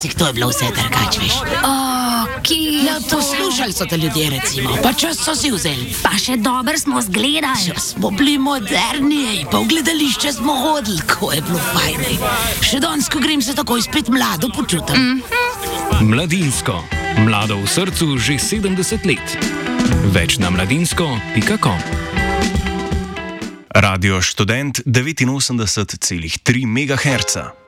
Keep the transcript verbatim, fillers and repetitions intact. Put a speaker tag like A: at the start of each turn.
A: To je bilo vse drugače, veš.
B: Okay.
A: Ja, poslušali so te ljudje, recimo. Pa čas so si vzeli.
B: Pa še dobro smo zgledali.
A: Ja, smo bili moderni, pa v gledališče smo hodili, ko je bilo fajn. Še danes, ko grem, se takoj spet mlado počutim.
C: Mm-hmm. Mladinsko. Mlado v srcu že sedemdeset let. Več na mladinsko pika com.
D: Radio Študent devetinosemdeset celih tri megaherca.